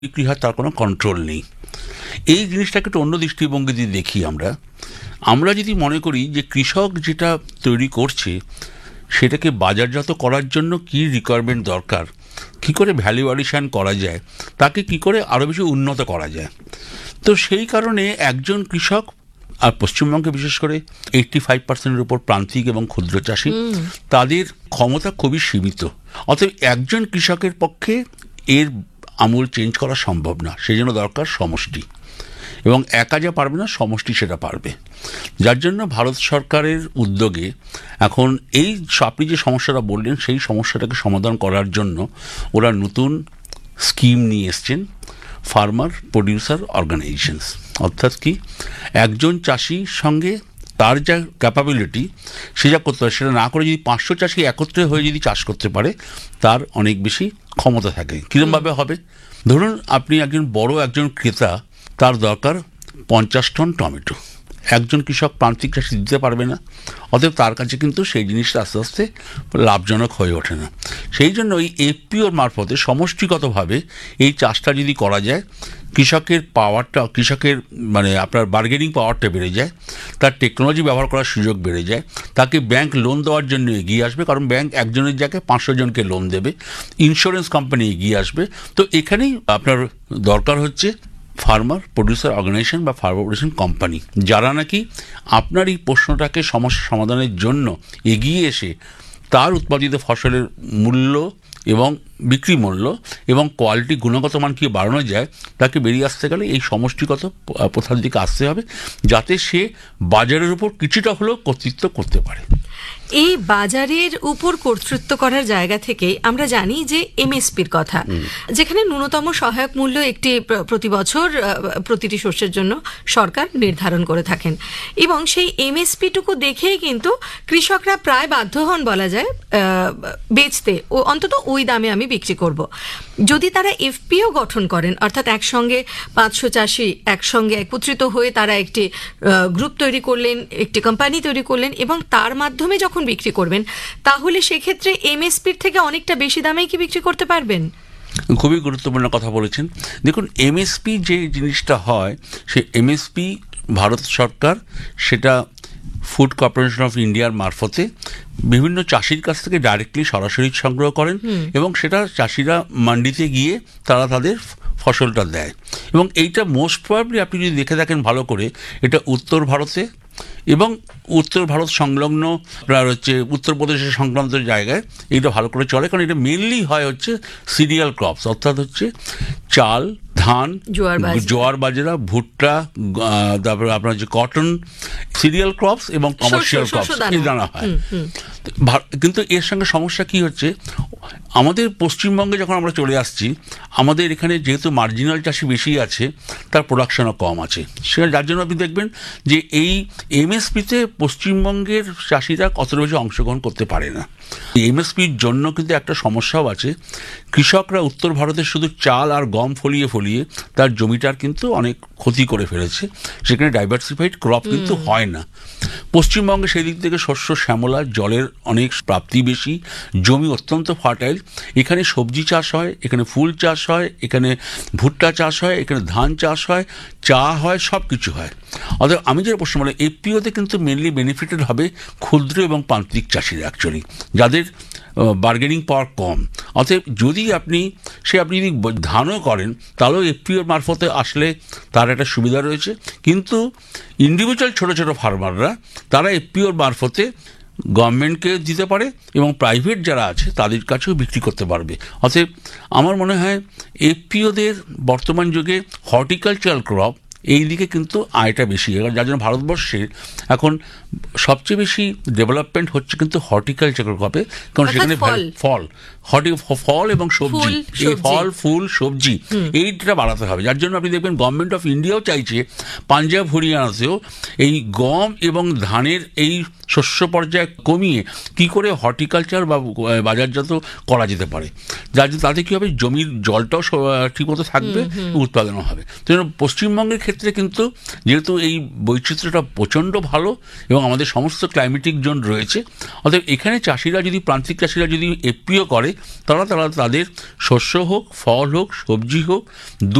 বিক্রি হয় তার কোনো কন্ট্রোল নেই। এই জিনিসটাকে একটু অন্য দৃষ্টিভঙ্গি দিয়ে দেখি আমরা যদি মনে করি যে কৃষক যেটা তৈরি করছে সেটাকে বাজারজাত করার জন্য কি রিকোয়ারমেন্ট দরকার, কি করে ভ্যালু অ্যাডিশন করা যায়, তাকে কি করে আরও বেশি উন্নত করা যায়। তো সেই কারণে একজন কৃষক, আর পশ্চিমবঙ্গে বিশেষ করে 85%-এর উপর প্রান্তিক এবং ক্ষুদ্র চাষি, তাদের ক্ষমতা খুবই সীমিত। অতএব একজন কৃষকের পক্ষে এর আমূল চেঞ্জ করা সম্ভব না, সেই জন্য দরকার সমষ্টি, এবং একা যা পারবে না সমষ্টি সেটা পারবে। যার জন্য ভারত সরকারের উদ্যোগে এখন এই আপনি যে সমস্যাটা বললেন সেই সমস্যাটাকে সমাধান করার জন্য ওরা নতুন স্কিম নিয়ে এসছেন, ফার্মার প্রডিউসার অর্গানাইজেশনস। অর্থাৎ কি, একজন চাষির সঙ্গে তার যা ক্যাপাবিলিটি সে যা করতে পারে সেটা না করে যদি 500 চাষি একত্রে হয়ে যদি চাষ করতে পারে তার অনেক বেশি ক্ষমতা থাকে। কীরকমভাবে হবে? ধরুন আপনি একজন ক্রেতা, তার দরকার 50 টন টমেটো, একজন কৃষক প্রান্তিক চাষি দিতে পারবে না, অতএব তার কাছে কিন্তু সেই জিনিসটা আস্তে আস্তে লাভজনক হয়ে ওঠে না। সেই জন্য এই এফপিওর মারফতে সমষ্টিগতভাবে এই চাষটা যদি করা যায়, কৃষকের আপনার বার্গেনিং পাওয়ারটা বেড়ে যায়, তার টেকনোলজি ব্যবহার করার সুযোগ বেড়ে যায়, তাকে ব্যাংক লোন দেওয়ার জন্য এগিয়ে আসবে, কারণ ব্যাংক একজনের জায়গায় 500 জনকে লোন দেবে, ইন্স্যুরেন্স কোম্পানি এগিয়ে আসবে। তো এখানেই আপনার দরকার হচ্ছে ফার্মার প্রডিউসার অর্গানাইজেশন বা ফার্মার প্রডিউসার কোম্পানি, যারা নাকি আপনার এই প্রশ্নটাকে সমস্যা সমাধানের জন্য এগিয়ে এসে তার উৎপাদিত ফসলের মূল্য এবং বিক্রি মূল্য এবং কোয়ালিটি, গুণগত মান কী বাড়ানো যায়, তাকে বেরিয়ে আসতে গেলে এই সমষ্টিগত প্রথার দিকে আসতে হবে, যাতে সে বাজারের উপর কিছুটা হলেও কর্তৃত্ব করতে পারে। এই বাজারের উপর কর্তৃত্ব করার জায়গা থেকে আমরা জানি যে এমএসপির কথা, যেখানে ন্যূনতম সহায়ক মূল্য একটি প্রতি বছর প্রতিটি শস্যের জন্য সরকার নির্ধারণ করে থাকেন, এবং সেই এমএসপিটুকু দেখেই কিন্তু কৃষকরা প্রায় বাধ্য হন বলা যায় বেচতে, ও অন্তত ওই দামে আমি বিক্রি করব। যদি তারা এফপিও গঠন করেন, অর্থাৎ একসঙ্গে 500 চাষি একসঙ্গে একত্রিত হয়ে তারা একটি গ্রুপ তৈরি করলেন, একটি কোম্পানি তৈরি করলেন, এবং তার মাধ্যমে যখন বিক্রি করবেন, তাহলে সেক্ষেত্রে এমএসপির থেকে অনেকটা বেশি দামেই কি বিক্রি করতে পারবেন? খুবই গুরুত্বপূর্ণ কথা বলেছেন। দেখুন, এমএসপি যে জিনিসটা হয়, সেই এমএসপি ভারত সরকার সেটা ফুড কর্পোরেশন অফ ইন্ডিয়ার মারফতে বিভিন্ন চাষির কাছ থেকে ডাইরেক্টলি সরাসরি সংগ্রহ করেন, এবং সেটা চাষিরা মান্ডিতে গিয়ে তারা তাদের ফসলটা দেয়। এবং এইটা মোস্ট প্রবাবলি আপনি যদি দেখে থাকেন ভালো করে, এটা উত্তর ভারতে এবং উত্তর ভারত সংলগ্ন আপনার উত্তরপ্রদেশের সংক্রান্ত জায়গায় এইটা ভালো করে চলে, কারণ এটা মেনলি হয় সিরিয়াল ক্রপস, অর্থাৎ চাল, ধান, জোয়ার বাজরা, ভুট্টা, তারপরে আপনার কটন, সিরিয়াল ক্রপস এবং কমার্শিয়াল ক্রপস এই দানা হয়। কিন্তু এর সঙ্গে সমস্যা কি হচ্ছে, আমাদের পশ্চিমবঙ্গে যখন আমরা চলে আসছি, আমাদের এখানে যেহেতু মার্জিনাল চাষি বেশি আছে, তার প্রোডাকশনও কম আছে, যার জন্য আপনি দেখবেন যে এই এমএসপিতে পশ্চিমবঙ্গের চাষিরা কতটা বেশি অংশগ্রহণ করতে পারে না। এমএসপির জন্য কিন্তু একটা সমস্যাও আছে, কৃষকরা উত্তর ভারতে শুধু চাল আর গম ফলিয়ে ফলিয়ে তার জমিটার কিন্তু অনেক ক্ষতি করে ফেলেছে, সেখানে ডাইভার্সিফাইড ক্রপ কিন্তু হয় না। পশ্চিমবঙ্গে সেই দিক থেকে শস্য শ্যামলা, জলের অনেক প্রাপ্তি বেশি, জমি অত্যন্ত ফার্টাইল, এখানে সবজি চাষ হয়, এখানে ফুল চাষ হয়, এখানে ভুট্টা চাষ হয়, এখানে ধান চাষ হয়, চা হয়, সব কিছু হয়। অর্থাৎ আমি যেটা প্রশ্ন বলি, এফপিওতে কিন্তু মেনলি বেনিফিটেড হবে ক্ষুদ্র এবং প্রান্তিক চাষিরা, অ্যাকচুয়ালি যাদের বার্গেনিং পাওয়ার কম। অতএব যদি আপনি যদি ধানও করেন, তাহলেও এফপিওর মারফতে আসলে তার একটা সুবিধা রয়েছে, কিন্তু ইন্ডিভিজুয়াল ছোটো ছোটো ফার্মাররা তারা এফপিওর মারফতে গভর্নমেন্টকে দিতে পারে এবং প্রাইভেট যারা আছে তাদের কাছেও বিক্রি করতে পারবে। অতএব আমার মনে হয় এফপিওদের বর্তমান যুগে হর্টিকালচারাল ক্রপ এই দিকে কিন্তু আয়টা বেশি, যার জন্য ভারতবর্ষে এখন সবচেয়ে বেশি ডেভেলপমেন্ট হচ্ছে কিন্তু হর্টিকালচার ক্রপে, কারণ সেখানে ফল এবং সবজি, এই ফল ফুল সবজি এইটা বাড়াতে হবে। যার জন্য আপনি দেখবেন গভর্নমেন্ট অফ ইন্ডিয়াও চাইছে পাঞ্জাব হরিয়ানাতেও এই গম এবং ধানের এই শস্য পর্যায়ে কমিয়ে কি করে হর্টিকালচার বা বাজারজাত করা যেতে পারে, যার জন্য তাতে কী হবে, জমির জলটাও ঠিকমতো থাকবে, উৎপাদনও হবে। তো পশ্চিমবঙ্গের ক্ষেত্রে ক্ষেত্রে কিন্তু যেহেতু এই বৈচিত্র্যটা প্রচণ্ড ভালো এবং আমাদের সমস্ত ক্লাইমেটিক জোন রয়েছে, অতএব এখানে চাষিরা যদি, প্রান্তিক চাষিরা যদি এফপিও করে, তারা তাদের শস্য হোক, ফল হোক, সবজি হোক,